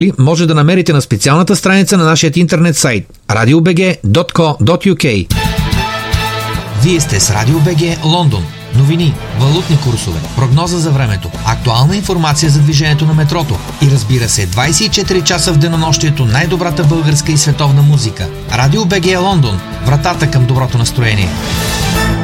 може да намерите на специалната страница на нашия интернет сайт radiobg.co.uk. Вие сте с Радио БГ Лондон. Новини, валутни курсове, прогноза за времето, актуална информация за движението на метрото и разбира се 24 часа в денонощието най-добрата българска и световна музика. Радио БГ Лондон. Вратата към доброто настроение.